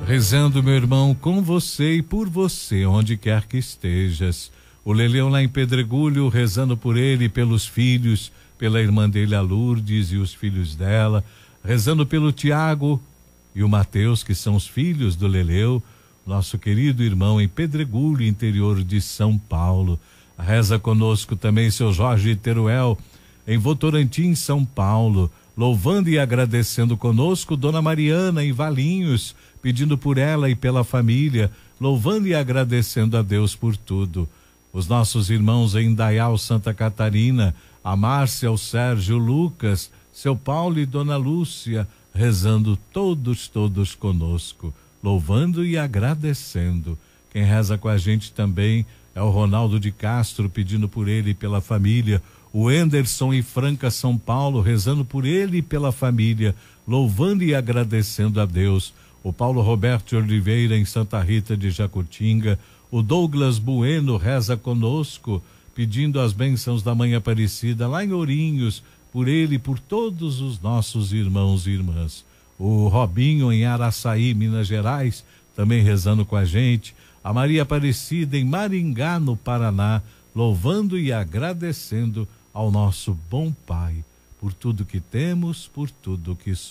Rezando, meu irmão, com você e por você, onde quer que estejas. O Leleu lá em Pedregulho, rezando por ele e pelos filhos, pela irmã dele, a Lourdes, e os filhos dela. Rezando pelo Tiago e o Mateus, que são os filhos do Leleu, nosso querido irmão em Pedregulho, interior de São Paulo. Reza conosco também seu Jorge Teruel, em Votorantim, São Paulo, louvando e agradecendo conosco Dona Mariana em Valinhos, pedindo por ela e pela família, louvando e agradecendo a Deus por tudo. Os nossos irmãos em Indaial, Santa Catarina, a Márcia, o Sérgio, o Lucas, seu Paulo e Dona Lúcia, rezando todos conosco, louvando e agradecendo. Quem reza com a gente também é o Ronaldo de Castro, pedindo por ele e pela família. O Enderson em Franca, São Paulo, rezando por ele e pela família, louvando e agradecendo a Deus. O Paulo Roberto Oliveira em Santa Rita de Jacutinga. O Douglas Bueno reza conosco, pedindo as bênçãos da Mãe Aparecida lá em Ourinhos, por ele e por todos os nossos irmãos e irmãs. O Robinho em Araçaí, Minas Gerais, também rezando com a gente. A Maria Aparecida em Maringá, no Paraná, louvando e agradecendo ao nosso bom Pai, por tudo que temos, por tudo que somos.